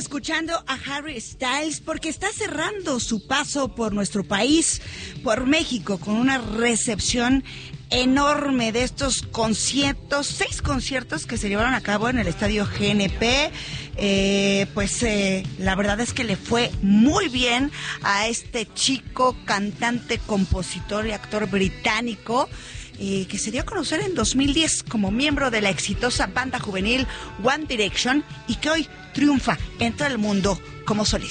escuchando a Harry Styles porque está cerrando su paso por nuestro país, por México, con una recepción enorme de estos conciertos, 6 conciertos que se llevaron a cabo en el estadio GNP. La verdad es que le fue muy bien a este chico, cantante, compositor y actor británico, que se dio a conocer en 2010 como miembro de la exitosa banda juvenil One Direction y que hoy triunfa en todo el mundo como solista.